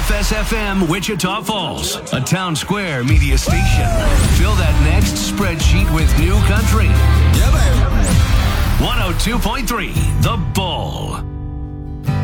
WFSFM Wichita Falls, a Town Square media station. Fill that next spreadsheet with new country. 102.3 The Bull.